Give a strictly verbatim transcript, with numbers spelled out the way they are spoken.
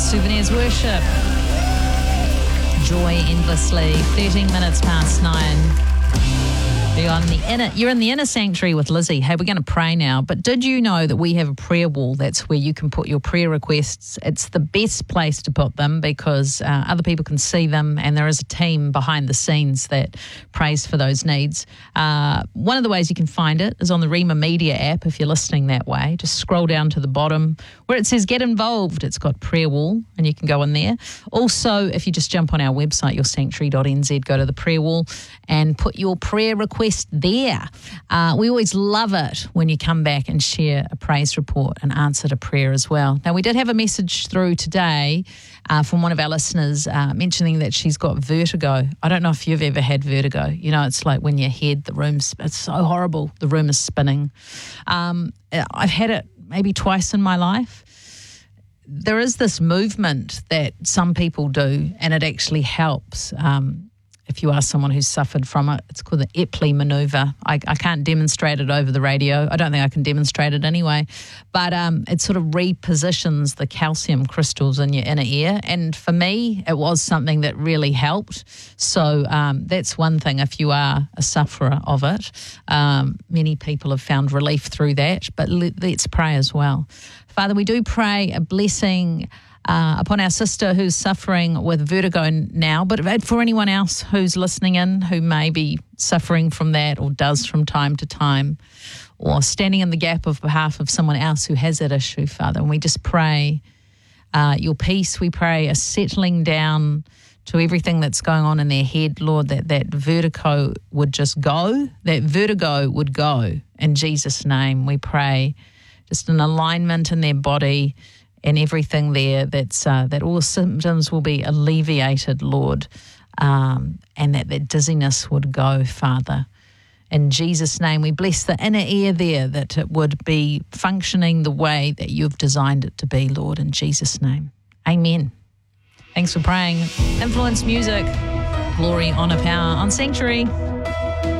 Souvenirs Worship. Joy endlessly. thirteen minutes past nine. You're, on the inner, you're in the inner sanctuary with Lizzie. Hey, we're going to pray now. But did you know that we have a prayer wall? That's where you can put your prayer requests. It's the best place to put them because uh, other people can see them, and there is a team behind the scenes that prays for those needs. Uh, one of the ways you can find it is on the Rima Media app if you're listening that way. Just scroll down to the bottom where it says Get Involved. It's got prayer wall, and you can go in there. Also, if you just jump on our website, your sanctuary dot n z, go to the prayer wall and put your prayer request there. Uh, we always love it when you come back and share a praise report and answer to prayer as well. Now, we did have a message through today uh, from one of our listeners uh, mentioning that she's got vertigo. I don't know if you've ever had vertigo. You know, it's like when your head, the room's, it's so horrible. The room is spinning. Um, I've had it maybe twice in my life. There is this movement that some people do, and it actually helps. Um, If you are someone who's suffered from it, it's called the Epley manoeuvre. I, I can't demonstrate it over the radio. I don't think I can demonstrate it anyway. But um, it sort of repositions the calcium crystals in your inner ear. And for me, it was something that really helped. So um, that's one thing if you are a sufferer of it. Um, many people have found relief through that. But let, let's pray as well. Father, we do pray a blessing Uh, upon our sister who's suffering with vertigo now, but for anyone else who's listening in who may be suffering from that or does from time to time, or standing in the gap of behalf of someone else who has that issue, Father. And we just pray uh, your peace. We pray a settling down to everything that's going on in their head, Lord, that that vertigo would just go, that vertigo would go. In Jesus' name, we pray just an alignment in their body and everything there, that's uh, that all the symptoms will be alleviated, Lord, um, and that that dizziness would go, Father. In Jesus' name, we bless the inner ear there, that it would be functioning the way that you've designed it to be, Lord, in Jesus' name. Amen. Thanks for praying. Influence Music, Glory, Honour, Power on Sanctuary.